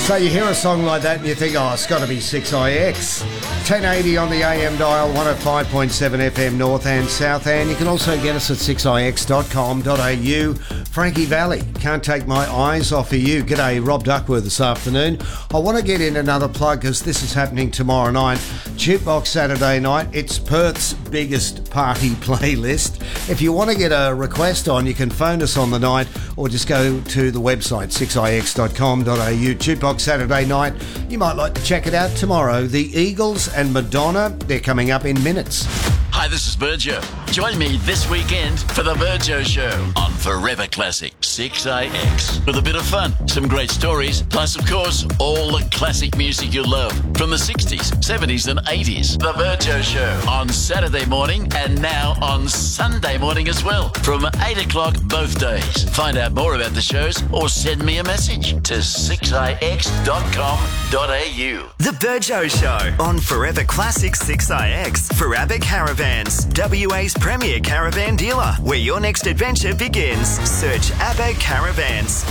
So you hear a song like that and you think, oh, it's got to be 6IX. 1080 on the AM dial, 105.7 FM North and South, and you can also get us at 6ix.com.au. Frankie Valley, can't take my eyes off of you. G'day, Rob Duckworth this afternoon. I want to get in another plug because this is happening tomorrow night. Jukebox Saturday night. It's Perth's biggest party playlist. If you want to get a request on, you can phone us on the night or just go to the website 6ix.com.au. Jukebox Saturday night. You might like to check it out tomorrow. The Eagles and Madonna, they're coming up in minutes. Hi, this is Virgio. Join me this weekend for the Virgio Show on Forever Classic 6IX. With a bit of fun, some great stories, plus, of course, all the classic music you love from the 60s, 70s and 80s. The Virgio Show on Saturday morning and now on Sunday morning as well from 8 o'clock both days. Find out more about the shows or send me a message to 6ix.com.au. The Virgio Show on Forever Classic 6IX for Abbott Caravans, WA's premier caravan dealer. Where your next adventure begins. Search Abbott Caravans.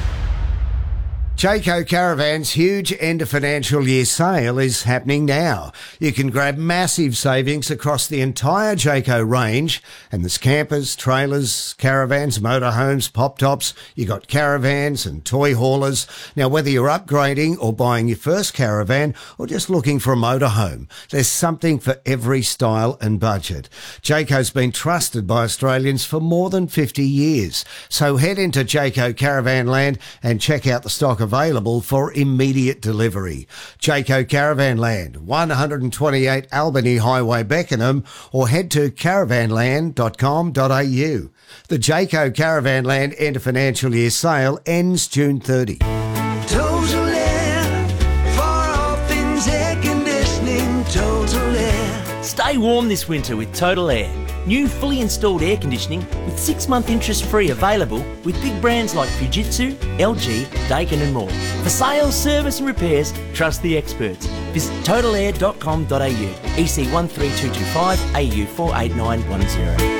Jayco Caravans' huge end of financial year sale is happening now. You can grab massive savings across the entire Jayco range, and there's campers, trailers, caravans, motorhomes, pop-tops. You got caravans and toy haulers. Now, whether you're upgrading or buying your first caravan or just looking for a motorhome, there's something for every style and budget. Jayco's been trusted by Australians for more than 50 years. So head into Jayco Caravan Land and check out the stock available for immediate delivery. Jayco Caravan Land, 128 Albany Highway, Beckenham, or head to caravanland.com.au. The Jayco Caravan Land end of financial year sale ends June 30. Total Air, for all things air conditioning, Total Air. Stay warm this winter with Total Air. New fully installed air conditioning with 6-month interest-free available with big brands like Fujitsu, LG, Daikin and more. For sales, service and repairs, trust the experts. Visit totalair.com.au, EC 13225, AU 48910.